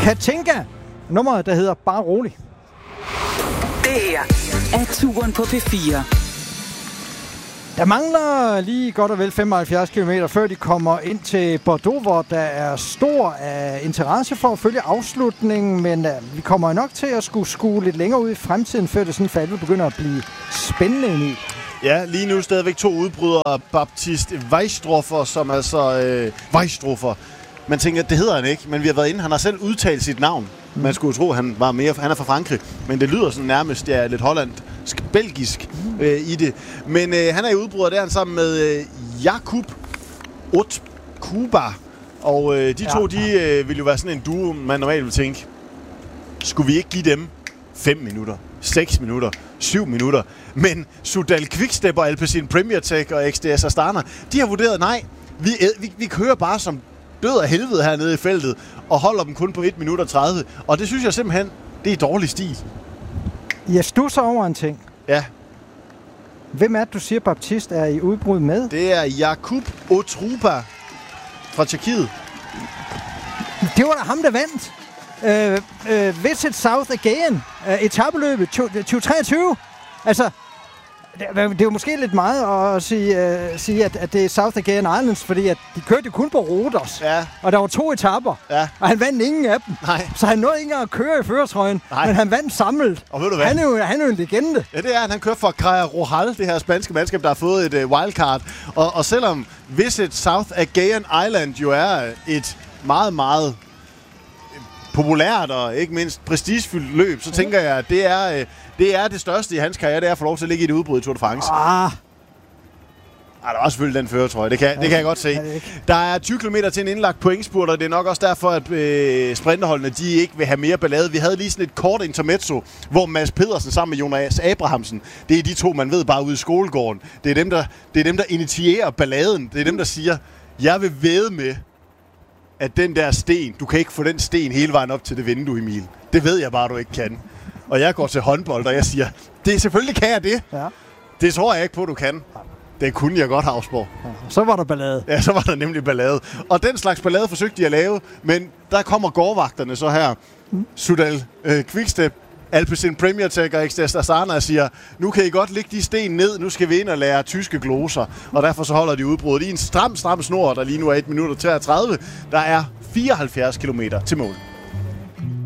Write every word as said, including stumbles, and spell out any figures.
Katinka. Nummeret, der hedder Bare Rolig. Det her er Turen på P fire. Der mangler lige godt og vel femoghalvfjerds kilometer, før de kommer ind til Bordeaux, hvor der er stor uh, interesse for at følge afslutningen, men uh, vi kommer nok til at skulle skue lidt længere ud i fremtiden, før det sådan for alvor begynder at blive spændende i. Ja, lige nu stadigvæk to udbrydere. Baptiste Weistroffer, som altså... Øh, Weistroffer. Man tænker, det hedder han ikke, men vi har været inde. Han har selv udtalt sit navn. Mm. Man skulle jo tro, at han var mere, han er fra Frankrig, men det lyder sådan nærmest ja, lidt hollandsk, belgisk øh, i det. Men øh, han er i udbryder der sammen med øh, Jakub Otkuba. Og øh, de ja. to, de øh, vil jo være sådan en duo, man normalt vil tænke, skulle vi ikke give dem fem minutter, seks minutter, syv minutter? Men Soudal Quickstep og Alpecin Premier Tech og X D S Astana, de har vurderet, nej, vi, vi, vi kører bare som død af helvede hernede i feltet, og holder dem kun på et minut og tredive. Og det synes jeg simpelthen, det er dårlig stil. Jeg stusser over en ting. Ja. Hvem er det, du siger, Baptiste er i udbrud med? Det er Jakub Otruba fra Tjekkiet. Det var da ham, der vandt. Øh, øh, Visit South Again. Øh, etapeløbet tyve treogtyve. Altså, det, det er jo måske lidt meget at sige, uh, sige at, at det er South Again Islands, fordi at de kørte kun på Rodos. Ja. Og der var to etaper, ja. og han vandt ingen af dem. Nej. Så han nåede ikke engang at køre i førertrøjen, men han vandt samlet. Og ved du hvad? Han er jo, han er jo en legende. Ja, det er han. Han kører for Creia Rojal, det her spanske mandskab, der har fået et uh, wildcard. Og, og selvom Visit South Again Island jo er et meget, meget populært og ikke mindst prestigefyldt løb, så tænker jeg, at det er, uh, det er det største i hans karriere, det er at få lov til at ligge i et udbrud i Tour de France. Ah. Ah, der var selvfølgelig den førertrøje, det kan, det kan jeg godt se. Der er tyve kilometer til en indlagt pointspurt, og det er nok også derfor, at øh, sprinterholdene de ikke vil have mere ballade. Vi havde lige sådan et kort intermezzo, hvor Mads Pedersen sammen med Jonas Abrahamsen, det er de to, man ved bare ude i skolegården. Det er dem, der, det er dem, der initierer balladen. Det er dem, der siger, jeg vil vædde med, at den der sten, du kan ikke få den sten hele vejen op til det vindue, Emil. Det ved jeg bare, du ikke kan. Og jeg går til håndbold, og jeg siger, det selvfølgelig kan jeg det. Ja. Det tror jeg ikke på, du kan. Det kunne jeg godt, Havsborg. Ja, så var der ballade. Ja, så var der nemlig ballade. Og den slags ballade forsøgte de at lave, men der kommer gårdvagterne så her. Mm. Soudal øh, Quickstep, Alpecin Premier Tech og X D S Astana siger, nu kan I godt lægge de sten ned, nu skal vi ind og lære tyske gloser. Og derfor så holder de udbruddet i en stram, stram snor, der lige nu er et minut og treogtredive. Der er fireoghalvfjerds kilometer til mål.